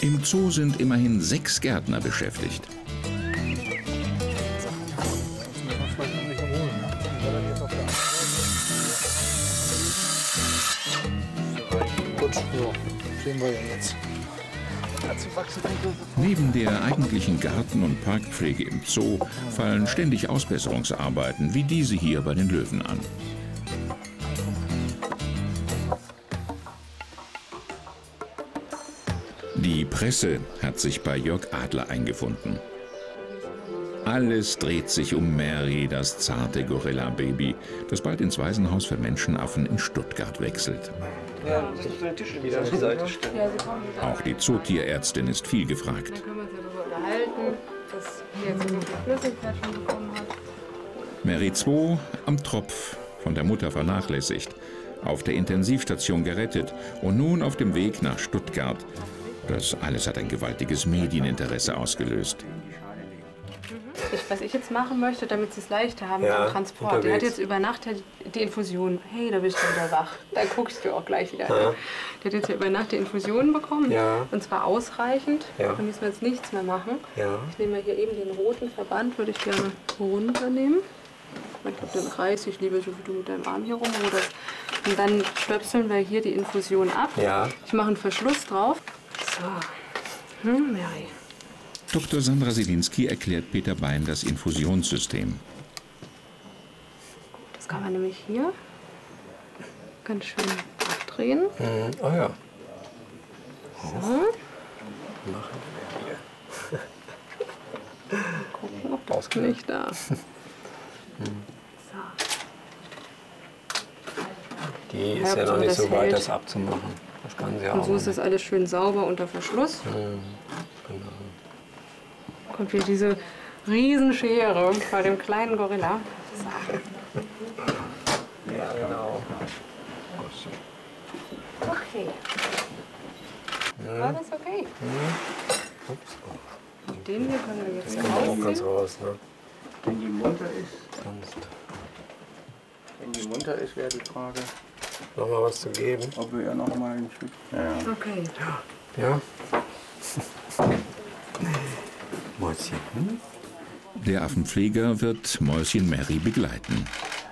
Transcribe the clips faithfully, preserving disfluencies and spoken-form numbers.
Im Zoo sind immerhin sechs Gärtner beschäftigt. Sehen wir ja jetzt. Neben der eigentlichen Garten- und Parkpflege im Zoo fallen ständig Ausbesserungsarbeiten wie diese hier bei den Löwen an. Die Presse hat sich bei Jörg Adler eingefunden. Alles dreht sich um Mary, das zarte Gorilla-Baby, das bald ins Waisenhaus für Menschenaffen in Stuttgart wechselt. Ja, das ist den Tisch wieder auf die Seite stellen. Auch die Zootierärztin ist viel gefragt. Dann können wir uns ja darüber unterhalten, dass sie jetzt so viel Flüssigkeit schon bekommen hat. Mary zwei am Tropf, von der Mutter vernachlässigt, auf der Intensivstation gerettet und nun auf dem Weg nach Stuttgart. Das alles hat ein gewaltiges Medieninteresse ausgelöst. Ich, was ich jetzt machen möchte, damit sie es leichter haben Ja, beim Transport. Die unterwegs. hat jetzt über Nacht die Infusion. Hey, da bist du wieder wach. Da guckst du auch gleich wieder. Ja. Die hat jetzt über Nacht die Infusion bekommen. Ja. Und zwar ausreichend. Ja. Da müssen wir jetzt nichts mehr machen. Ja. Ich nehme mal hier eben den roten Verband, würde ich gerne runternehmen. Ich glaube, den Kreis, ich liebe so wie du mit deinem Arm hier rumruderst. Und dann stöpseln wir hier die Infusion ab. Ja. Ich mache einen Verschluss drauf. So. Hm, Mary. Doktor Sandra Selinski erklärt Peter Bein das Infusionssystem. Das kann man nämlich hier ganz schön abdrehen. Mhm. Oh ja. So. Machen wir hier. Gucken, ob das nicht da. So. Die ist Ja, ja noch so, nicht das so weit, hält. das abzumachen. Das kann sie auch. Und so ist das alles schön sauber unter Verschluss. Mhm. Genau. Kommt hier diese Riesenschere bei dem kleinen Gorilla. So. Ja, genau. Okay. War das okay? Mhm. Ups. Und den hier können wir jetzt Das kommt auch ganz rausziehen. raus, ne? Wenn die munter ist, Sonst wenn die munter ist, wäre die Frage, noch mal was zu geben. ob wir ihr noch mal ein Stück. Ja. Okay. Ja. Mäuschen. Hm? Der Affenpfleger wird Mäuschen Mary begleiten.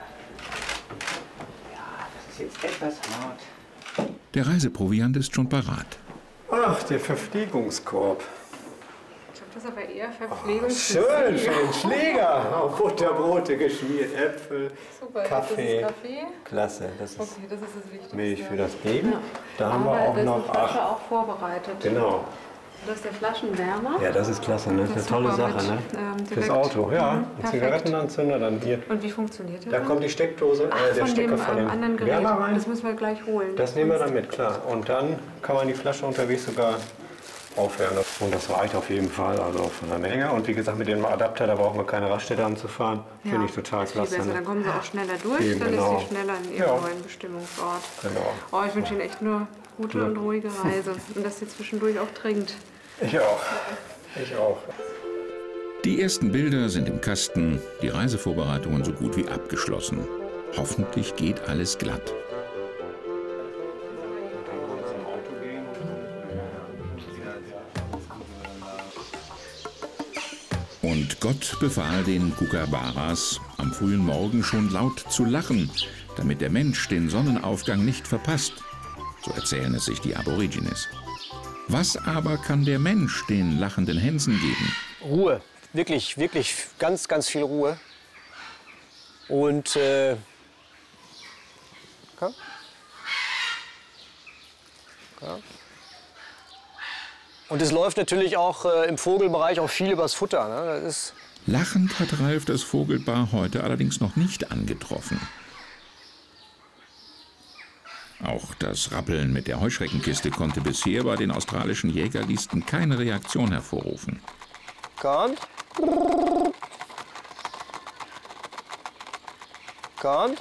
Das ist jetzt etwas hart. Der Reiseproviant ist schon parat. Ach, der Verpflegungskorb. Ich glaube, das ist aber eher Oh, Verpflegungs- schön für den Schläger. Oh, Butterbrote geschmiert, Äpfel, Super, Kaffee. das ist Kaffee. Klasse, das ist Okay, das ist das Wichtigste. Milch für das Baby. Ja. Da haben wir Aber auch da ist noch. die Flasche Ach, auch vorbereitet. genau. Das ist der Flaschenwärmer. Ja, das ist klasse, ne? Das ist eine ist tolle super Sache, ne? mit, ähm, Fürs direkt- Auto, ja. Mhm, Ein perfekt. Zigarettenanzünder dann hier. Und wie funktioniert der? Da dann? kommt die Steckdose, Ach, äh, der von Stecker dem von ähm, dem anderen Gerät. Wärmer rein. Das müssen wir gleich holen. Das nehmen wir dann mit, klar. Und dann kann man die Flasche unterwegs sogar aufwärmen. Und das reicht auf jeden Fall, also von der Menge. Und wie gesagt, mit dem Adapter, da brauchen wir keine Raststätte anzufahren. Ja, Finde ich total ist viel klasse. besser. Ne? Dann kommen sie auch schneller durch, Eben, dann genau. ist sie schneller in ihrem Ja. neuen Bestimmungsort. Genau. Oh, ich wünsche Ihnen echt nur gute Ja. und ruhige Reise. Und dass sie zwischendurch auch trinkt. Ich auch. Ich auch. Die ersten Bilder sind im Kasten, die Reisevorbereitungen so gut wie abgeschlossen. Hoffentlich geht alles glatt. Und Gott befahl den Kookaburras, am frühen Morgen schon laut zu lachen, damit der Mensch den Sonnenaufgang nicht verpasst. So erzählen es sich die Aborigines. Was aber kann der Mensch den lachenden Hänsen geben? Ruhe, wirklich, wirklich ganz, ganz viel Ruhe. Und äh, okay. Okay. Und es läuft natürlich auch äh, im Vogelbereich auch viel übers Futter. Ne? Das ist Lachend hat Ralf das Vogelpaar heute allerdings noch nicht angetroffen. Auch das Rappeln mit der Heuschreckenkiste konnte bisher bei den australischen Jägerlisten keine Reaktion hervorrufen. Kommt. Kommt.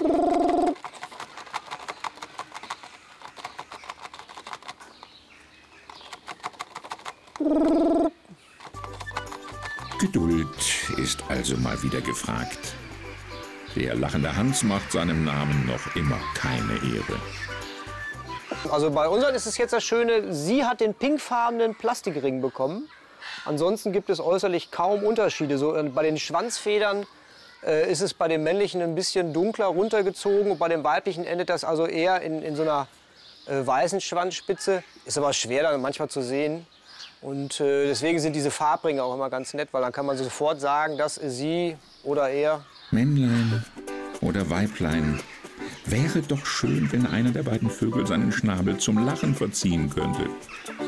Geduld ist also mal wieder gefragt. Der lachende Hans macht seinem Namen noch immer keine Ehre. Also bei unseren ist es jetzt das Schöne, sie hat den pinkfarbenen Plastikring bekommen. Ansonsten gibt es äußerlich kaum Unterschiede. So, bei den Schwanzfedern äh, ist es bei dem männlichen ein bisschen dunkler runtergezogen und bei dem weiblichen endet das also eher in, in so einer äh, weißen Schwanzspitze. Ist aber schwer dann manchmal zu sehen. Und äh, deswegen sind diese Farbringe auch immer ganz nett, weil dann kann man sofort sagen, das ist sie oder er. Männlein oder Weiblein. Wäre doch schön, wenn einer der beiden Vögel seinen Schnabel zum Lachen verziehen könnte.